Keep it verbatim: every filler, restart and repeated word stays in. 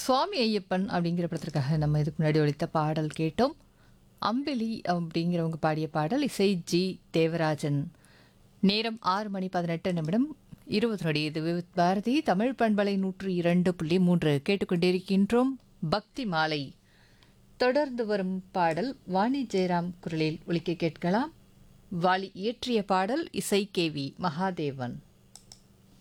சுவாமி ஐயப்பன் அப்படிங்கிற படத்திற்காக நம்ம இதுக்கு முன்னாடி ஒலித்த பாடல் கேட்டோம். அம்பிலி அப்படிங்கிறவங்க பாடிய பாடல் இசை ஜி தேவராஜன். நேரம் ஆறு மணி பதினெட்டு நிமிடம் இருபது நொடி. இது விவித் பாரதி தமிழ் பண்பலை நூற்று இரண்டு புள்ளி மூன்று கேட்டுக்கொண்டிருக்கின்றோம். பக்தி மாலை. தொடர்ந்து வரும் பாடல் வாணி ஜெயராம் குரலில் ஒலிக்க கேட்கலாம். வாலி இயற்றிய பாடல் இசை கே வி மகாதேவன்.